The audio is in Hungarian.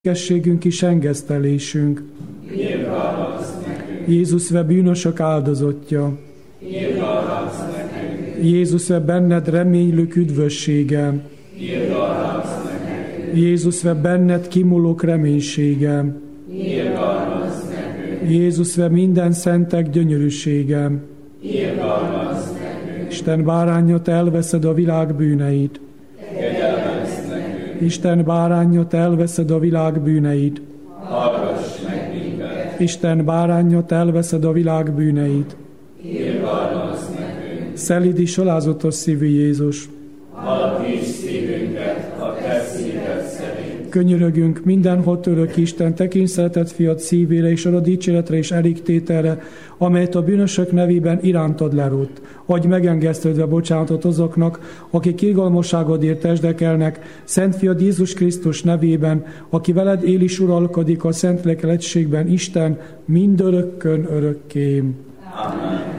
Ékességünk is engesztelésünk. Jézus ve bűnösök áldozottja. Jézus ve benned reménylők üdvösségem. Jézus ve benned kimulók reménységem. Jézus ve minden szentek gyönyörűségem. Isten báránja, te elveszed a világ bűneit. Isten báránja, te elveszed a világ bűneit. Hallgass meg minket! Isten báránja, te elveszed a világ bűneit. Irgalmazz nekünk! Szelídi salázatos szívű Jézus! Alapíts szívünket a te szíved szerint! Könyörögünk mindenhol török Isten, te kényszerített fiad szívére és arra dicséretre és elégtételre, amelyet a bűnösök nevében irántad lerótt. Adj megengesztődve bocsánatot azoknak, akik irgalmasságodért testdekelnek, Szent Fiad Jézus Krisztus nevében, aki veled él és uralkodik a Szentlélek egységben, Isten mindörökkön örökké. Amen.